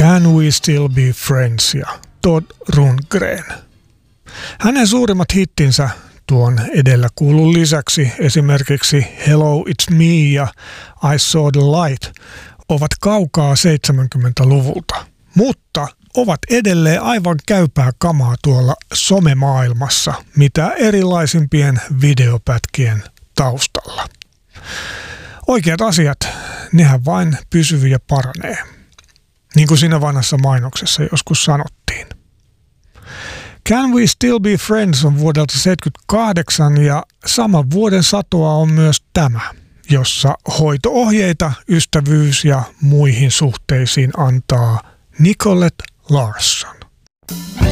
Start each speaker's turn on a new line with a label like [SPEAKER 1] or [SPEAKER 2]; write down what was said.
[SPEAKER 1] Can We Still Be Friends ja Todd Rundgren. Hänen suurimmat hittinsä tuon edellä kuulun lisäksi esimerkiksi Hello It's Me ja I Saw the Light ovat kaukaa 70-luvulta, mutta ovat edelleen aivan käypää kamaa tuolla somemaailmassa, mitä erilaisimpien videopätkien taustalla. Oikeat asiat, nehän vain pysyviä ja paranee. Niin kuin siinä vanhassa mainoksessa joskus sanottiin. Can We Still Be Friends on vuodelta 1978 ja saman vuoden satoa on myös tämä, jossa hoito-ohjeita ystävyys- ja muihin suhteisiin antaa Nicolette Larson.